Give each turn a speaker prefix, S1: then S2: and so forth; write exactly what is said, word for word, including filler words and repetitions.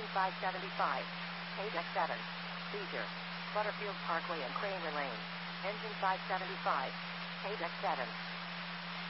S1: Engine five seventy-five. K-Deck seven. Seizure. Butterfield Parkway and Kramer Lane. Engine five seventy-five. K-Deck seven.